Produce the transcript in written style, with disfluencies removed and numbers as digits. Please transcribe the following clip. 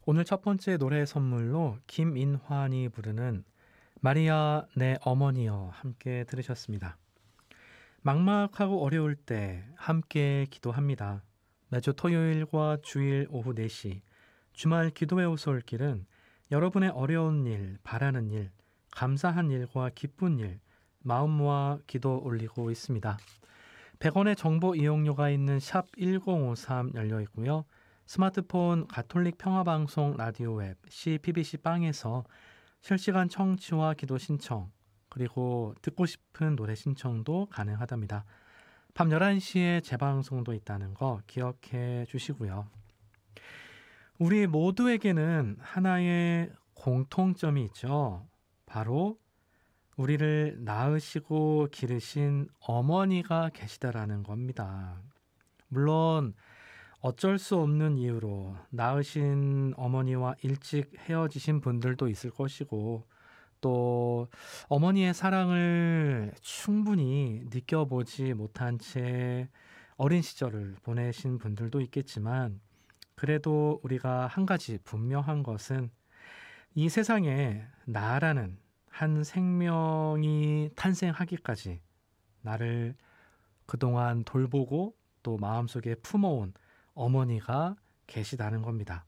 오늘 첫 번째 노래 선물로 김인환이 부르는 마리아 내 어머니여 함께 들으셨습니다. 막막하고 어려울 때 함께 기도합니다. 매주 토요일과 주일 오후 4시 주말 기도의 오솔길은 여러분의 어려운 일, 바라는 일, 감사한 일과 기쁜 일, 마음 모아 기도 올리고 있습니다. 100원의 정보 이용료가 있는 샵 1053 열려 있고요. 스마트폰 가톨릭 평화방송 라디오 앱 CPBC 빵에서 실시간 청취와 기도 신청 그리고 듣고 싶은 노래 신청도 가능하답니다. 밤 11시에 재방송도 있다는 거 기억해 주시고요. 우리 모두에게는 하나의 공통점이 있죠. 바로 우리를 낳으시고 기르신 어머니가 계시다라는 겁니다. 물론 어쩔 수 없는 이유로 낳으신 어머니와 일찍 헤어지신 분들도 있을 것이고 또 어머니의 사랑을 충분히 느껴보지 못한 채 어린 시절을 보내신 분들도 있겠지만 그래도 우리가 한 가지 분명한 것은 이 세상에 나라는 한 생명이 탄생하기까지 나를 그동안 돌보고 또 마음속에 품어온 어머니가 계시다는 겁니다.